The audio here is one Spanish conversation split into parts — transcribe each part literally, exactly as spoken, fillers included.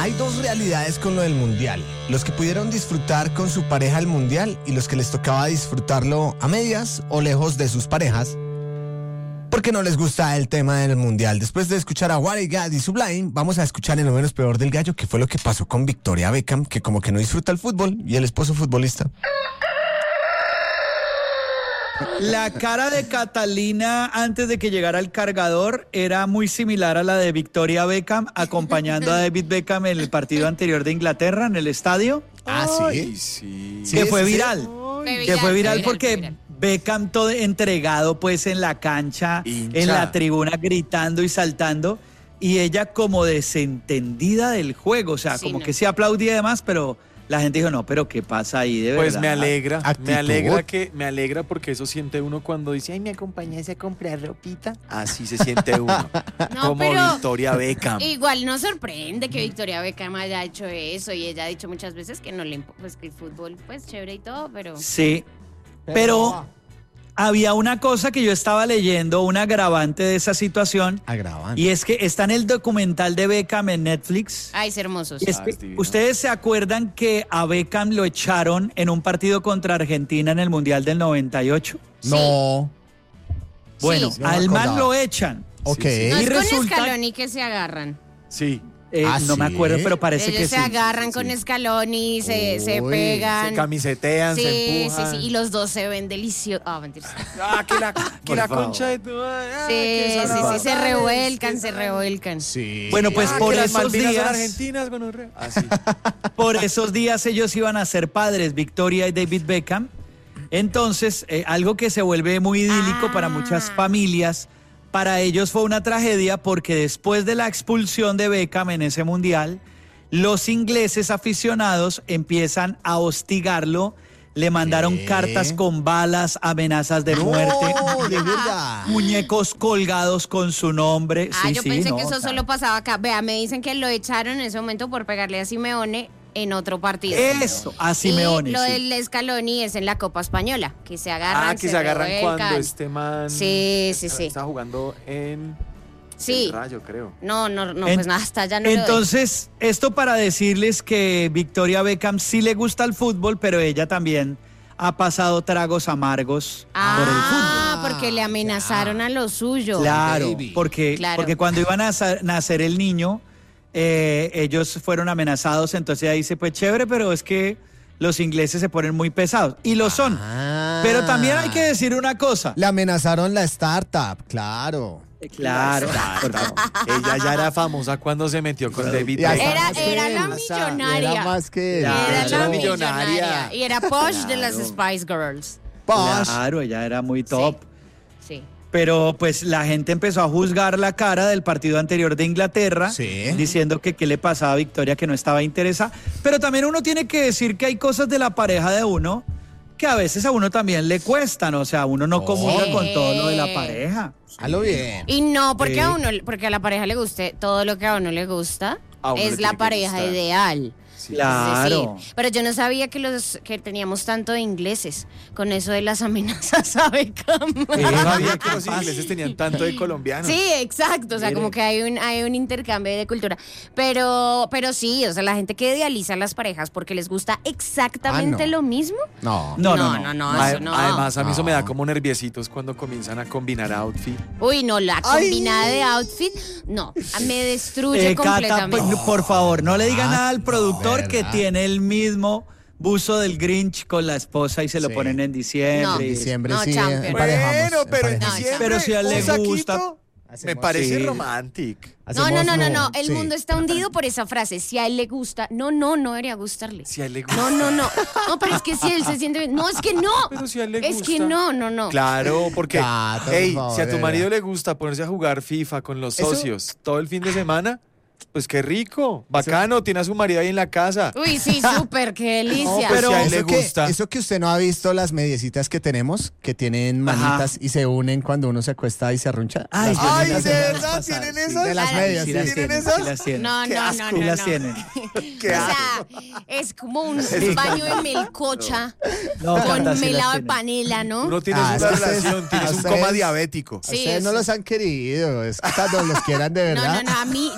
Hay dos realidades con lo del mundial. Los que pudieron disfrutar con su pareja el mundial y los que les tocaba disfrutarlo a medias o lejos de sus parejas porque no les gusta el tema del mundial. Después de escuchar a What I Got y Sublime, vamos a escuchar en lo menos peor del gallo, que fue lo que pasó con Victoria Beckham, que como que no disfruta el fútbol y el esposo futbolista. La cara de Catalina antes de que llegara el cargador era muy similar a la de Victoria Beckham acompañando a David Beckham en el partido anterior de Inglaterra en el estadio. Ah, Ay, sí. sí. Que Sí, fue sí, viral. sí. Fue Que fue viral viral, porque fue viral. Beckham todo entregado pues en la cancha, Hincha. en la tribuna gritando y saltando y ella como desentendida del juego, o sea, Sí, como no. que se aplaudía y demás, pero la gente dijo, no, pero ¿qué pasa ahí de Pues verdad? me alegra, Actitud. me alegra que, me alegra porque eso siente uno cuando dice, ay, me acompañas a comprar ropita. Así se siente uno, No, como pero Victoria Beckham. igual no sorprende que Victoria Beckham haya hecho eso y ella ha dicho muchas veces que no le imp- pues que el fútbol pues chévere y todo, pero Sí, pero había una cosa que yo estaba leyendo, un agravante de esa situación, Agravante. y es que está en el documental de Beckham en Netflix. ay, es hermoso. Y es Ah, que, es divino. ¿ustedes se acuerdan que a Beckham lo echaron en un partido contra Argentina en el Mundial del noventa y ocho? No. Bueno, Sí. Yo me al man acordaba. lo echan. Ok. sí. No y es con resulta- Scaloni que se agarran. Sí, Eh, ¿Ah, no me sí? acuerdo, pero parece Ellos que se sí. agarran con sí. Scaloni, se, se Uy, pegan. se camisetean, sí, se sí, empujan. sí, y los dos se ven deliciosos. Ah, mentiras. Ah, que la, que Por la favor. concha de tu madre. ah, Sí, que sí, son sí, se avatares, revuelcan, que se son- revuelcan. Sí. Bueno, pues Ah, por que las esos Malvinas son días, argentinas, gonorrea. Así. por esos días ellos iban a ser padres, Victoria y David Beckham. Entonces, eh, algo que se vuelve muy idílico Ah. para muchas familias, para ellos fue una tragedia porque después de la expulsión de Beckham en ese mundial, los ingleses aficionados empiezan a hostigarlo, le mandaron ¿Qué? cartas con balas, amenazas de muerte, No, de verdad. muñecos colgados con su nombre. Ah, Sí, yo sí, pensé no, que eso o sea, solo pasaba acá. Vea, me dicen que lo echaron en ese momento por pegarle a Simeone en otro partido. Eso, a Simeone. Y lo sí. del Scaloni es en la Copa Española, que se agarran, Ah, que se agarran revuelcan. cuando este man Sí, sí, sí. está jugando en Sí. el Rayo, creo. No, no, no, En- pues nada, hasta ya no lo doy. Entonces, esto para decirles que Victoria Beckham sí le gusta el fútbol, pero ella también ha pasado tragos amargos por el fútbol. Ah, porque le amenazaron a lo suyo. Claro, baby. porque, Claro. porque cuando iban a sa- nacer el niño, eh, ellos fueron amenazados, entonces ella dice, pues chévere, pero es que los ingleses se ponen muy pesados, y lo son. Ah. Pero también hay que decir una cosa. Le amenazaron la startup, claro. Eh, Claro, porque- Ella ya era famosa cuando se metió con David Y hasta Beckham. Era, más que era él. la millonaria. Era más que él. Claro. Era Era la millonaria. millonaria. Y era Posh de las Spice Girls. Posh. claro, ella era muy top. Sí. Pero pues la gente empezó a juzgar la cara del partido anterior de Inglaterra, Sí. diciendo que qué le pasaba a Victoria, que no estaba interesada. Pero también uno tiene que decir que hay cosas de la pareja de uno que a veces a uno también le cuestan, o sea, uno no comulga Sí. con todo lo de la pareja. Halo bien. Y no porque Sí. a uno, porque a la pareja le guste todo lo que a uno le gusta, A uno le es tiene la que pareja gustar. ideal. Sí. Claro. Sí, sí. Pero yo no sabía que los que teníamos tanto de ingleses con eso de las amenazas a Beckham. Yo no sabía que los ingleses tenían tanto de colombianos. Sí, exacto, o sea, Mire. como que hay un hay un intercambio de cultura, pero pero sí, o sea, la gente que idealiza a las parejas porque les gusta exactamente Ah, no. lo mismo. No. No, no, no, no. no, Ade- eso no. Además, a mí eso me da No. como nerviositos cuando comienzan a combinar outfit. Uy, no, la Ay. combinada de outfit, no, me destruye Eh, Cata, completamente. por, por favor, no le diga Ah, nada al productor no, que ¿verdad? tiene el mismo buzo del Grinch con la esposa y se lo Sí. ponen en diciembre. No. En y- diciembre No, sí champion. emparejamos. Bueno, pero en emparejamos. diciembre, Pero si a él un le saquito, gusta, me Hacemos- parece Sí. romantic. No, no, no, no, no, hacemos- el sí. mundo está hundido por esa frase. Si a él le gusta, no, no, no debería gustarle. Si a él le gusta. No, no, no. No, pero es que si él se siente bien. No, es que no. Pero si a él le Es que gusta. no, no, no. Claro, porque, Cata, por hey, favor, si a tu de marido verdad. le gusta ponerse a jugar FIFA con los Eso- socios todo el fin de semana, pues qué rico, bacano, tiene a su marido ahí en la casa. Uy, sí, súper, qué delicia. No, pero- si a él le eso que, gusta. eso que usted no ha visto las mediecitas que tenemos, que tienen manitas Ajá. y se unen cuando uno se acuesta y se arruncha. Ay, Las yo Ay, manitas ¿de se- verdad tienen esas? de las Claro, medias, Sí sí. las ¿Tienen tienen, esas? sí las tienen. No, Qué no, asco. no, Sí no, las no. tienen. Qué O asco. sea, es como un baño de melcocha No, con Cata, sí las melado de tienen. panela, ¿no? Uno tiene Ah, una es que ustedes- relación, tienes un ustedes- coma diabético. A Sí, ustedes no eso. los han querido, es que cuando los quieran de No, verdad. no, no, a mí, yo miren,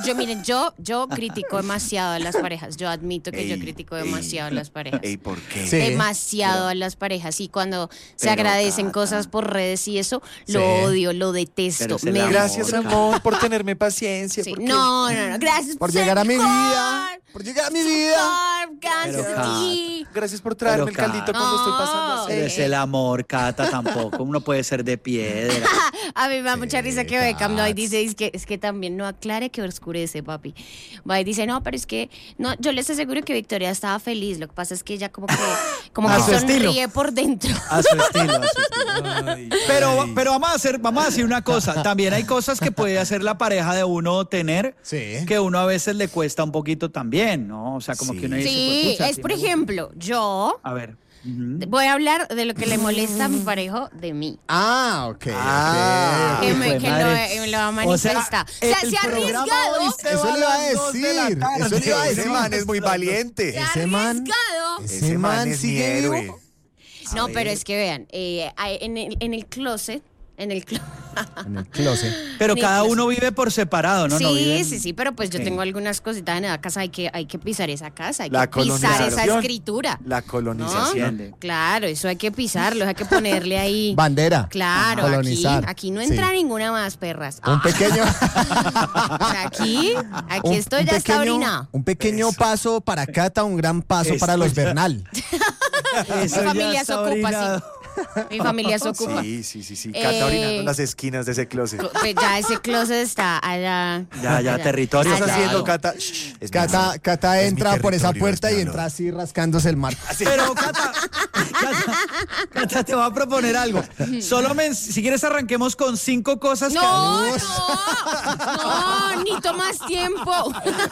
yo, yo critico demasiado a las parejas. Yo admito que Ey, yo critico ey, demasiado a las parejas. Ey, ¿por qué? Sí. Demasiado a las parejas. Y cuando se Pero, agradecen Cata. cosas por redes y eso, lo Sí. odio, lo detesto. Pero es el me amor. Gracias, disgusta. amor, por tenerme paciencia. Sí, porque- No, no, no. Gracias Por ser llegar a mi mejor. vida. Por llegar a mi vida. Mejor, Gracias Pero, a ti. Gracias por traerme Pero, el caldito Cata. cuando estoy pasando No. así. Pero es el amor, Cata, tampoco. Uno puede ser de piedra. A mí me da mucha risa que Beckham no, y Cats. dice es que, es que también no aclare que oscurece, papi. Va y dice, no, pero es que no, yo les aseguro que Victoria estaba feliz. Lo que pasa es que ella como que, como A que su estilo. sonríe por dentro. A su estilo, a su estilo. Ay, Pero, ay. pero vamos a hacer, vamos a decir una cosa. También hay cosas que puede hacer la pareja de uno tener Sí. que uno a veces le cuesta un poquito también, ¿no? O sea, como Sí. que uno dice, Sí, "Pues, pucha, es sí por me gusta". ejemplo, yo A ver. ujú. voy a hablar de lo que le molesta a mi pareja de mí. Ah, ok. Ah. ok, Que ok. me, hijo de que madre. lo, me lo ha O sea, manifestado. O sea, el se ha programa arriesgado. hoy se Eso va le iba a las dos de la decir, tarde. eso le iba a Ese decir. man es muy valiente. Se ha Ese man- arriesgado. Ese, Ese man, man es mi sigue héroe. vivo. No, ver. pero es que vean, eh, hay- en, el, en el closet, en el closet. En el closet. Pero Ni cada closet. uno vive por separado, ¿no? sí, No viven- sí, sí, pero pues yo Sí. tengo algunas cositas en la casa, hay que, hay que pisar esa casa, hay La que pisar esa colonización. escritura. La ¿no? colonización. Claro, eso hay que pisarlo, hay que ponerle ahí. Bandera. Claro, aquí, Colonizar. aquí no entra Sí. ninguna más, perras. Un pequeño, Ah, aquí, aquí un- esto un ya está pequeño- orinado. Un pequeño paso para Cata, un gran paso Esto para los ya- Bernal. Eso Mi ya familia se está ocupa, orinado. sí. Mi familia se ocupa. Sí, sí, sí, sí. Eh, Cata orinando en las esquinas de ese closet. Co- pues ya ese closet está allá. Ya, ya, allá. ¿Qué territorio. estás Claro. haciendo, Cata? Shh, es mi Cata, amor. Cata Es mi entra por esa territorio, puerta es mi y amor. entra así rascándose el marco. Pero Cata, Cata, Cata, te voy a proponer algo. Solo me, si quieres arranquemos con cinco cosas que... No, no, no, ni tomas tiempo.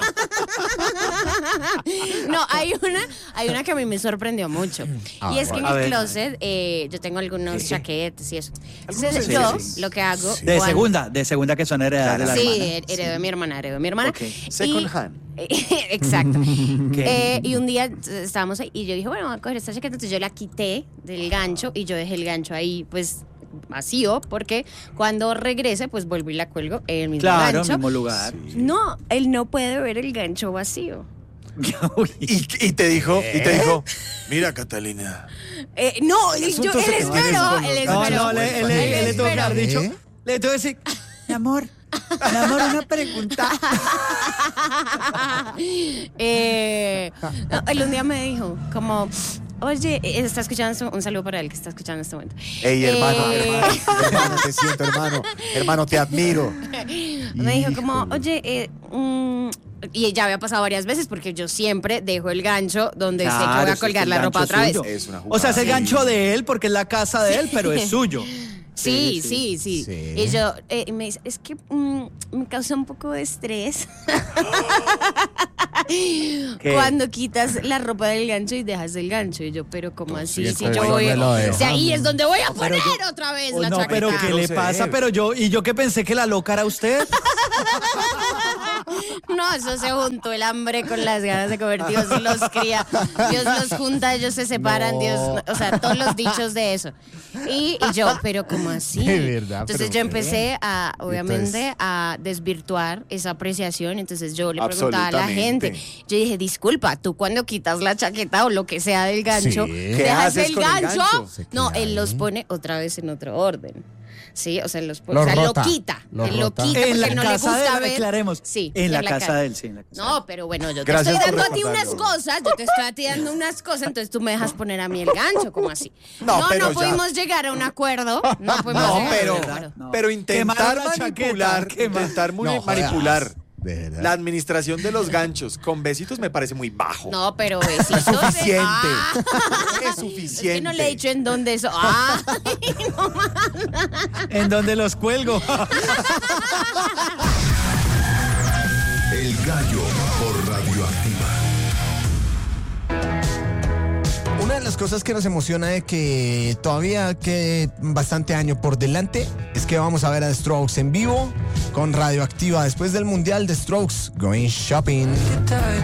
No, hay una, hay una que a mí me sorprendió mucho. Ah, Y es que en a el ver. closet eh, yo tengo algunos chaquetes y eso. Entonces Sí, yo sí. lo que hago... Sí. De cuando- segunda, de segunda que son heredadas de la Sí, hermana. her- heredó de mi hermana, heredó de mi hermana. Ok. Second Y- hand. Exacto. Ok. Eh, y un día eh, estábamos ahí y yo dije, bueno, voy a coger esta chaqueta. Entonces yo la quité del gancho y yo dejé el gancho ahí, pues vacío, porque cuando regrese, pues vuelvo y la cuelgo en el mismo Claro, gancho. mismo lugar. No, él no puede ver el gancho vacío. Uy. Y, y te dijo, y te dijo, mira, Catalina. Eh, no, él, yo, asunto él se esperó, tiene con él los No, esperó. no, le, le, le, le tengo que haber dicho. ¿Eh? Le tengo que decir, mi amor, mi amor, una pregunta. eh, no, él un día me dijo, como, oye, eh, está escuchando, esto- un saludo para él que está escuchando en este momento. Ey, hermano, Eh, hermano, hermano, te siento, hermano. Hermano, te admiro. Me dijo como, Híjole. oye, eh, mm, y ya había pasado varias veces porque yo siempre dejo el gancho donde sé que voy Claro, a es colgar el la gancho ropa otra vez. suyo. Es una O sea, es el jugada. gancho de él porque es la casa de él, pero es suyo. Sí, sí, sí. Sí. Y yo, eh, me dice, es que mm, me causa un poco de estrés ¿Qué? cuando quitas la ropa del gancho y dejas el gancho. Y yo, pero ¿cómo así? sí, Si pues, yo ¿dónde voy, lo o deja? sea, ahí es donde voy a No, pero poner yo- otra vez Oh, la no, pero chaqueta. ¿qué le se pasa? debe. Pero yo, y yo que pensé que la loca era usted. No, eso se juntó el hambre con las ganas de comer. Dios los cría, Dios los junta, ellos se separan, No. Dios, o sea, todos los dichos de eso. Y, y yo, pero ¿cómo así? De verdad, Entonces pero yo empecé a, obviamente, Entonces- a desvirtuar esa apreciación. Entonces yo le preguntaba a la Absolutamente. gente. Yo dije, disculpa, tú cuando quitas la chaqueta o lo que sea del gancho, Sí. ¿Qué dejas haces el con el gancho. gancho? Se No, queda él los ahí. pone otra vez en otro orden. Sí, o sea, los pone, Lo o sea, rota, lo quita. lo él lo rota. quita En porque la no le casa de gusta él, ver. aclaremos. Sí, En la casa ca- de él, sí, en la casa de él. No, pero bueno, yo te Gracias estoy por dando a ti recordarlo. unas cosas, yo te estoy a ti dando unas cosas, entonces tú me dejas poner a mí el gancho, ¿cómo así? No, No, pero no ya. pudimos llegar a un acuerdo. No pudimos No, llegar a pero, un acuerdo. No. pero Quemaron intentar la manipular, chaqueta, quema- intentar mu- No, manipular jodas, de verdad. la administración de los ganchos con besitos me parece muy bajo. No, pero besitos. Es suficiente. Ah, Es es suficiente. que no le he dicho en dónde eso. Ah, ¿En dónde los cuelgo? El gallo por Radioactiva. Una de las cosas que nos emociona de que todavía quede bastante año por delante es que vamos a ver a The Strokes en vivo con Radioactiva después del Mundial de Strokes Going Shopping.